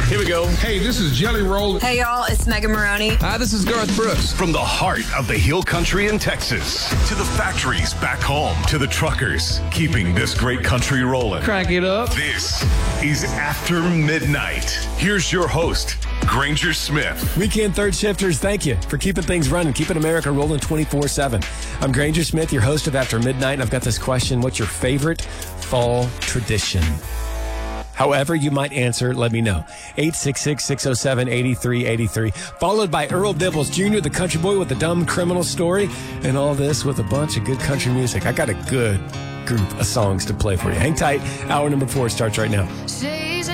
Here we go. Hey, this is Jelly Roll. Hey, y'all, it's Megan Maroney. Hi, this is Garth Brooks. From the heart of the Hill Country in Texas to the factories back home to the truckers keeping this great country rolling. Crank it up. This is After Midnight. Here's your host, Granger Smith. Weekend third shifters, thank you for keeping things running, keeping America rolling 24/7. I'm Granger Smith, your host of After Midnight, and I've got this question. What's your favorite fall tradition? However you might answer, let me know. 866-607-8383. Followed by Earl Dibbles Jr., the country boy with the dumb criminal story, and all this with a bunch of good country music. I got a good group of songs to play for you. Hang tight. Hour number 4 starts right now.